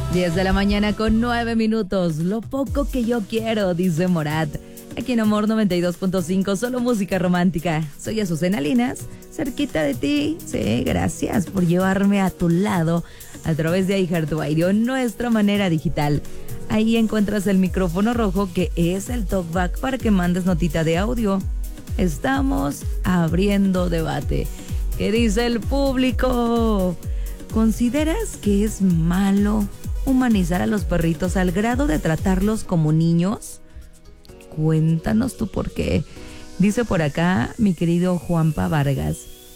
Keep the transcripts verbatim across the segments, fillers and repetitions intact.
diez de la mañana con nueve minutos. Lo poco que yo quiero, dice Morat. Aquí en Amor noventa y dos punto cinco, solo música romántica. Soy Azucena Linas, cerquita de ti. Sí, gracias por llevarme a tu lado a través de iHeartRadio, nuestra manera digital. Ahí encuentras el micrófono rojo, que es el talkback para que mandes notita de audio. Estamos abriendo debate. ¿Qué dice el público? ¿Consideras que es malo humanizar a los perritos al grado de tratarlos como niños? Cuéntanos tú por qué. Dice por acá mi querido Juanpa Vargas.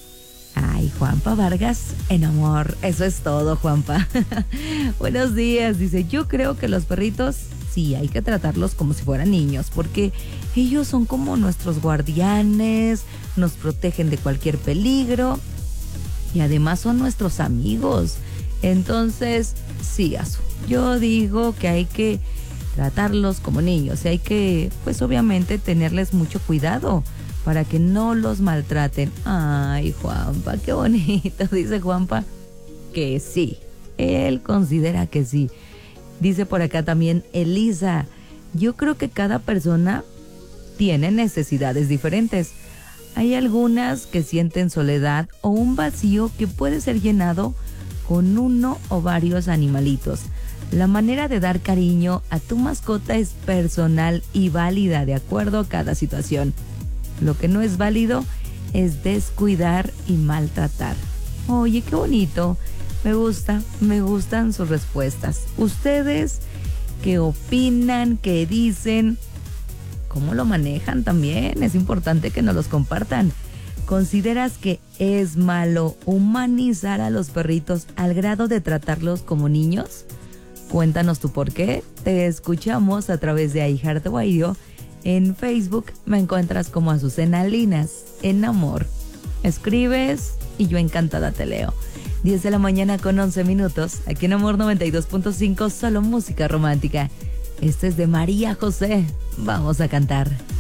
Ay, Juanpa Vargas en amor. Eso es todo, Juanpa. Buenos días. Dice, yo creo que los perritos sí hay que tratarlos como si fueran niños, porque ellos son como nuestros guardianes, nos protegen de cualquier peligro y además son nuestros amigos. Entonces, sí, Azu, yo digo que hay que tratarlos como niños y hay que, pues obviamente, tenerles mucho cuidado para que no los maltraten. Ay, Juanpa, qué bonito. Dice Juanpa que sí, él considera que sí. Dice por acá también Elisa, yo creo que cada persona tiene necesidades diferentes. Hay algunas que sienten soledad o un vacío que puede ser llenado con uno o varios animalitos. La manera de dar cariño a tu mascota es personal y válida de acuerdo a cada situación. Lo que no es válido es descuidar y maltratar. Oye, qué bonito. Me gusta, me gustan sus respuestas. ¿Ustedes qué opinan, qué dicen? ¿Cómo lo manejan también? Es importante que nos los compartan. ¿Consideras que es malo humanizar a los perritos al grado de tratarlos como niños? Cuéntanos tú por qué. Te escuchamos a través de iHeartRadio. En Facebook me encuentras como Azucena Linas en Amor. Escribes y yo encantada te leo. diez de la mañana con once minutos. Aquí en Amor noventa y dos punto cinco, solo música romántica. Este es de María José. Vamos a cantar.